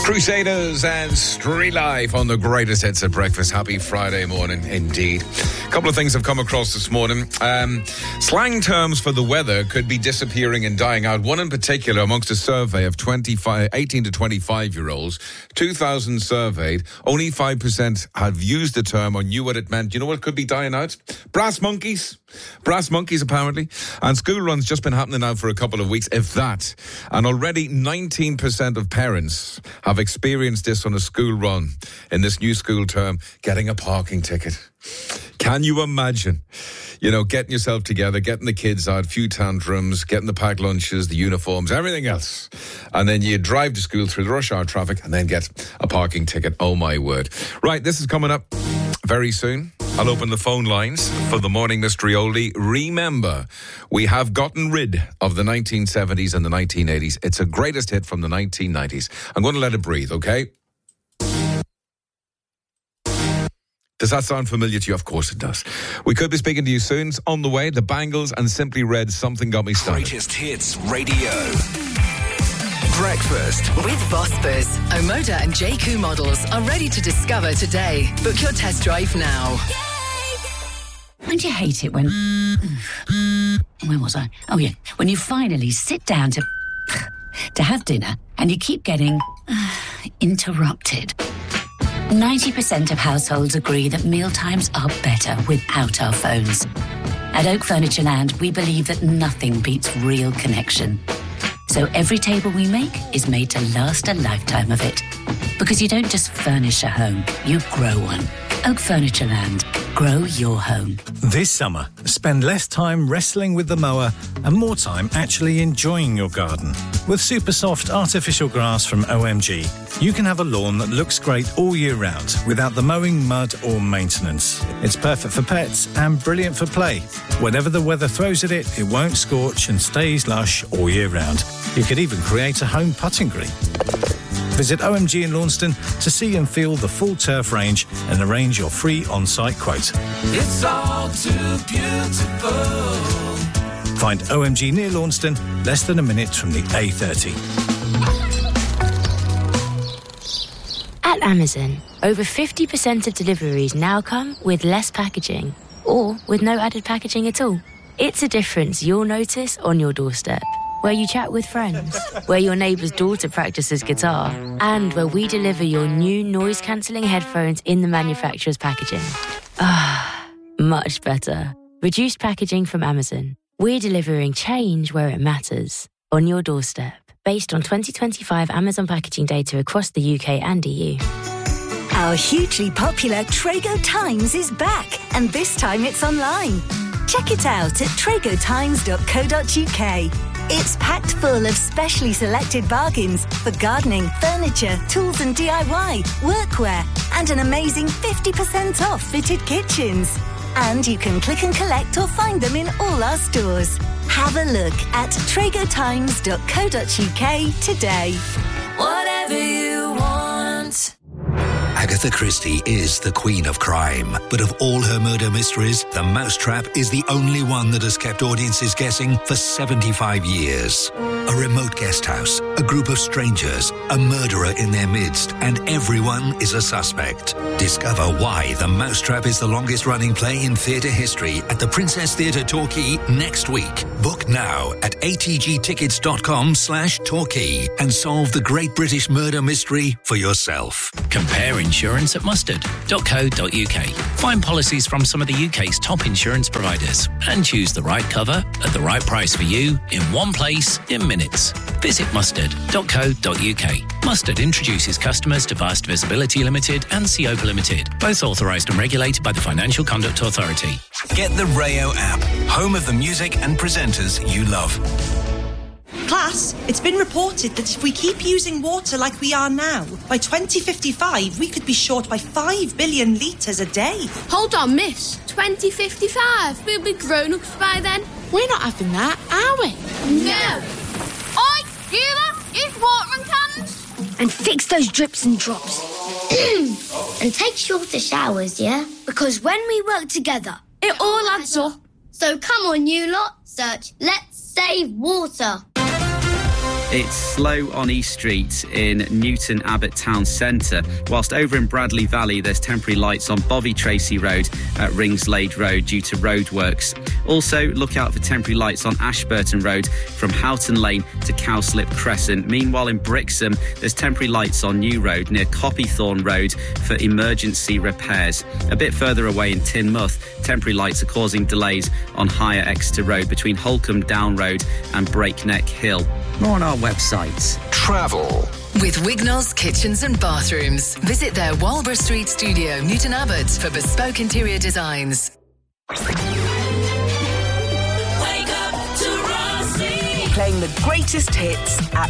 Crusaders and Street Life on the greatest hits at breakfast. Happy Friday morning, indeed. A couple of things have come across this morning. Slang terms for the weather could be disappearing and dying out. One in particular, amongst a survey of 18 to 25-year-olds, 2,000 surveyed, only 5% have used the term or knew what it meant. You know what could be dying out? Brass monkeys. Brass monkeys, apparently. And school run's just been happening now for a couple of weeks, if that. And already 19% of parents have experienced this on a school run in this new school term, getting a parking ticket. Can you imagine? You know, getting yourself together, getting the kids out, few tantrums, getting the packed lunches, the uniforms, everything else. And then you drive to school through the rush hour traffic and then get a parking ticket. Oh, my word. Right, this is coming up very soon. I'll open the phone lines for the Morning Mystery Oldie. Remember, we have gotten rid of the 1970s and the 1980s. It's a greatest hit from the 1990s. I'm going to let it breathe, okay? Does that sound familiar to you? Of course it does. We could be speaking to you soon. It's on the way, the Bangles and Simply Red, Something Got Me Started. Greatest Hits Radio. Breakfast with Vosper. Omoda and JQ models are ready to discover today. Book your test drive now. Don't you hate it when... Where was I? Oh, yeah. When you finally sit down to have dinner and you keep getting interrupted. 90% of households agree that mealtimes are better without our phones. At Oak Furniture Land, we believe that nothing beats real connection. So every table we make is made to last a lifetime of it. Because you don't just furnish a home, you grow one. Oak Furniture Land. Grow your home. This summer, spend less time wrestling with the mower and more time actually enjoying your garden. With super soft artificial grass from OMG, you can have a lawn that looks great all year round without the mowing, mud or maintenance. It's perfect for pets and brilliant for play. Whatever the weather throws at it, it won't scorch and stays lush all year round. You could even create a home putting green. Visit OMG in Launceston to see and feel the full turf range and arrange your free on-site quote. It's all too beautiful. Find OMG near Launceston, less than a minute from the A30. At Amazon, over 50% of deliveries now come with less packaging or with no added packaging at all. It's a difference you'll notice on your doorstep. Where you chat with friends, where your neighbour's daughter practices guitar, and where we deliver your new noise-cancelling headphones in the manufacturer's packaging. Ah, much better. Reduced packaging from Amazon. We're delivering change where it matters, on your doorstep, based on 2025 Amazon packaging data across the UK and EU. Our hugely popular Trago Times is back, and this time it's online. Check it out at tragotimes.co.uk. It's packed full of specially selected bargains for gardening, furniture, tools and DIY, workwear, and an amazing 50% off fitted kitchens. And you can click and collect or find them in all our stores. Have a look at tragotimes.co.uk today. Whatever you want. Agatha Christie is the queen of crime, but of all her murder mysteries, The Mousetrap is the only one that has kept audiences guessing for 75 years. A remote guest house, a group of strangers, a murderer in their midst, and everyone is a suspect. Discover why The Mousetrap is the longest-running play in theatre history at the Princess Theatre Torquay next week. Book now at atgtickets.com/Torquay and solve the great British murder mystery for yourself. Compare insurance at mustard.co.uk. Find policies from some of the UK's top insurance providers and choose the right cover at the right price for you in one place in minutes. Visit mustard.co.uk. Mustard introduces customers to Vast Visibility Limited and Seopa Limited, both authorised and regulated by the Financial Conduct Authority. Get the Rayo app, home of the music and presenters you love. Class, it's been reported that if we keep using water like we are now, by 2055 we could be short by 5 billion litres a day. Hold on, miss. 2055? We'll be grown-ups by then. We're not having that, are we? No. Oi, you lot, use watering cans. And fix those drips and drops. And take shorter showers, yeah? Because when we work together, it all adds up. So come on, you lot, search Let's Save Water. It's slow on East Street in Newton Abbot Town Centre, whilst over in Bradley Valley there's temporary lights on Bovey Tracy Road at Ringslade Road due to roadworks. Also, look out for temporary lights on Ashburton Road from Houghton Lane to Cowslip Crescent. Meanwhile, in Brixham, there's temporary lights on New Road near Copythorne Road for emergency repairs. A bit further away in Teignmouth, temporary lights are causing delays on Higher Exeter Road between Holcombe Down Road and Breakneck Hill. More on our website. Travel. With Wignall's Kitchens and Bathrooms. Visit their Walborough Street studio, Newton Abbot, for bespoke interior designs. Playing the greatest hits at